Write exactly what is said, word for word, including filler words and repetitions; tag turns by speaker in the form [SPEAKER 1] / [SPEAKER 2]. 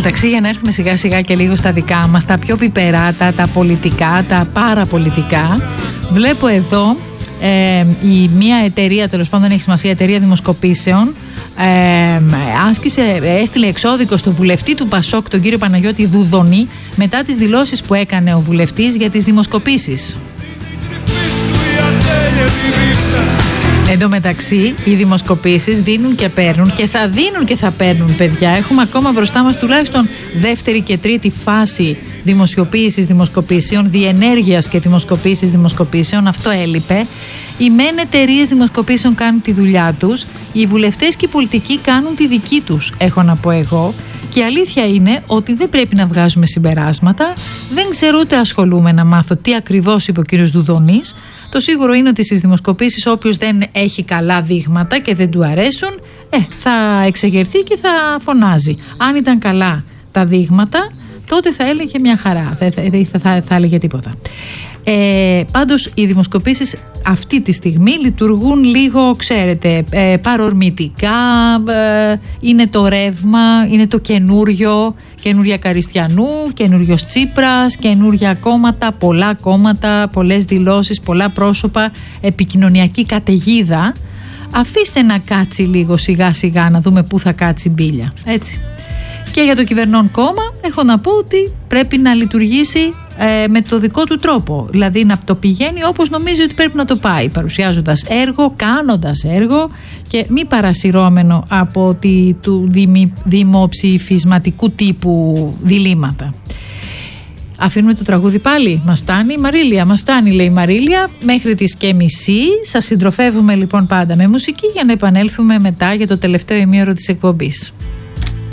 [SPEAKER 1] μεταξύ, για να έρθουμε σιγά σιγά και λίγο στα δικά μας, τα πιο πιπεράτα, τα πολιτικά, τα παραπολιτικά, βλέπω εδώ ε, η μία εταιρεία, τέλος πάντων δεν έχει σημασία, εταιρεία δημοσκοπήσεων, ε, άσκησε, έστειλε εξώδικο στο βουλευτή του Πασόκ, τον κύριο Παναγιώτη Δουδονή, μετά τις δηλώσεις που έκανε ο βουλευτής για τις δημοσκοπήσεις. Εν τω μεταξύ, οι δημοσκοπήσεις δίνουν και παίρνουν και θα δίνουν και θα παίρνουν, παιδιά. Έχουμε ακόμα μπροστά μας τουλάχιστον δεύτερη και τρίτη φάση δημοσιοποίησης δημοσκοπήσεων, διενέργειας και δημοσκοπήσεις δημοσκοπήσεων. Αυτό έλειπε. Οι μεν εταιρείες δημοσκοπήσεων κάνουν τη δουλειά τους, οι βουλευτές και οι πολιτικοί κάνουν τη δική τους, έχω να πω εγώ. Και η αλήθεια είναι ότι δεν πρέπει να βγάζουμε συμπεράσματα. Δεν ξέρω, ούτε ασχολούμαι να μάθω τι ακριβώς είπε ο κύριος Δουδονής. Το σίγουρο είναι ότι στις δημοσκοπήσεις όποιος δεν έχει καλά δείγματα και δεν του αρέσουν, ε, θα εξεγερθεί και θα φωνάζει. Αν ήταν καλά τα δείγματα, τότε θα έλεγε μια χαρά, δεν θα, θα, θα, θα έλεγε τίποτα. Ε, πάντως οι δημοσκοπήσεις αυτή τη στιγμή λειτουργούν λίγο, ξέρετε, ε, παρορμητικά, ε, είναι το ρεύμα, είναι το καινούριο, καινούρια Καριστιανού, καινούριος Τσίπρας, καινούρια κόμματα, πολλά κόμματα, πολλές δηλώσεις, πολλά πρόσωπα, επικοινωνιακή καταιγίδα. Αφήστε να κάτσει λίγο σιγά σιγά, να δούμε πού θα κάτσει η μπίλια, έτσι. Και για το κυβερνών κόμμα έχω να πω ότι πρέπει να λειτουργήσει ε, με το δικό του τρόπο. Δηλαδή να το πηγαίνει όπως νομίζει ότι πρέπει να το πάει, παρουσιάζοντας έργο, κάνοντας έργο και μη παρασυρώμενο από τη, του δημι, δημοψηφισματικού τύπου διλήμματα. Αφήνουμε το τραγούδι πάλι. Μας φτάνει η Μαρίλια. Μας φτάνει, λέει η Μαρίλια, μέχρι τις και μισή. Σας συντροφεύουμε λοιπόν πάντα με μουσική για να επανέλθουμε μετά για το τελευταίο ημίωρο της εκπομπής.